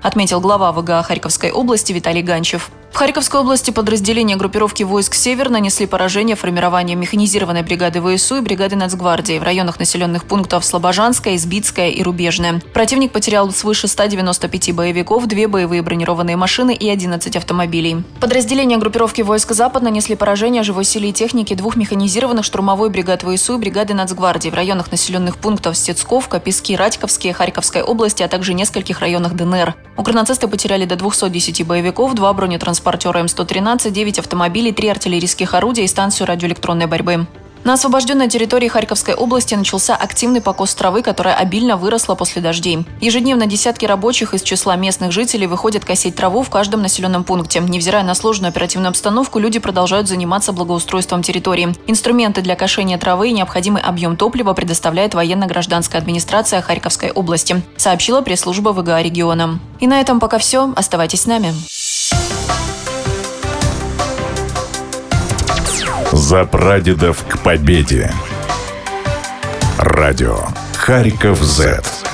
отметил глава ВГА Харьковской области Виталий Ганчев. В Харьковской области подразделения группировки войск «Север» нанесли поражение формированием механизированной бригады ВСУ и бригады Нацгвардии в районах населенных пунктов Слобожанская, Избитская и Рубежная. Противник потерял свыше 195 боевиков, 2 боевые бронированные машины и 11 автомобилей. Подразделения группировки войск «Запад» нанесли поражение живой силе и технике 2 механизированных штурмовой бригад ВСУ и бригады Нацгвардии в районах населенных пунктов Стецковка, Пески, Радьковские, Харьковской области, а также нескольких районах ДНР. Укрнацисты потеряли до 210 боевиков, 2 бронетранспортера М113, 9 автомобилей, 3 артиллерийских орудия и станцию радиоэлектронной борьбы. На освобожденной территории Харьковской области начался активный покос травы, которая обильно выросла после дождей. Ежедневно десятки рабочих из числа местных жителей выходят косить траву в каждом населенном пункте. Невзирая на сложную оперативную обстановку, люди продолжают заниматься благоустройством территории. Инструменты для кошения травы и необходимый объем топлива предоставляет военно-гражданская администрация Харьковской области, сообщила пресс-служба ВГА региона. И на этом пока все. Оставайтесь с нами. За прадедов к победе. Радио Харьков Z.